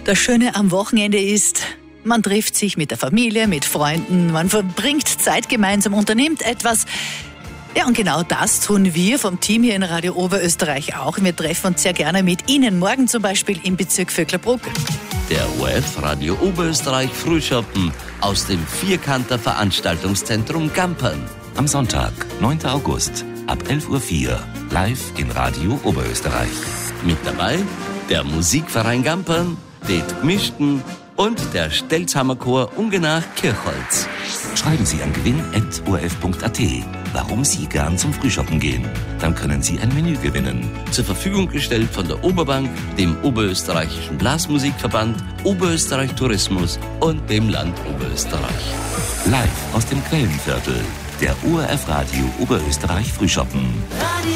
Das Schöne am Wochenende ist, man trifft sich mit der Familie, mit Freunden, man verbringt Zeit gemeinsam, unternimmt etwas. Ja, und genau das tun wir vom Team hier in Radio Oberösterreich auch. Wir treffen uns sehr gerne mit Ihnen, morgen zum Beispiel im Bezirk Vöcklerbruck. Der ORF Radio Oberösterreich Frühschoppen aus dem Vierkanter Veranstaltungszentrum Gampern. Am Sonntag, 9. August, ab 11.04 Uhr, live in Radio Oberösterreich. Mit dabei der Musikverein Gampern, die Gemischten und der Stelzhammer Chor Ungenach Kirchholz. Schreiben Sie an gewinn@orf.at, warum Sie gern zum Frühschoppen gehen. Dann können Sie ein Menü gewinnen. Zur Verfügung gestellt von der Oberbank, dem Oberösterreichischen Blasmusikverband, Oberösterreich Tourismus und dem Land Oberösterreich. Live aus dem Quellenviertel, der ORF Radio Oberösterreich Frühschoppen.